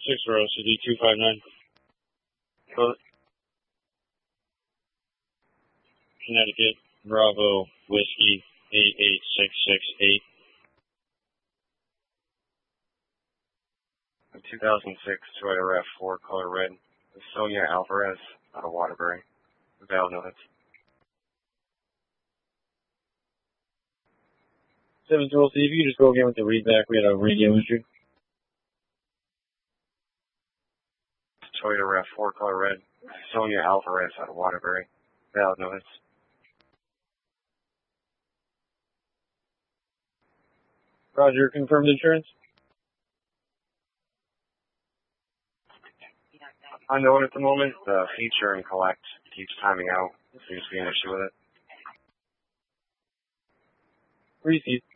row, CD 259. Connecticut, Bravo, Whiskey, 88668. A 2006 Toyota RAV4 color red, Sonia Alvarez out of Waterbury. Valid notice. 712, see if you could just go again with the readback. We had a radio issue. Toyota RAV4 color red, Sonia Alvarez out of Waterbury. Valid notice. Roger, confirmed insurance? Unknown at the moment. The feature and collect keeps timing out. There seems to be an issue with it. Receipt.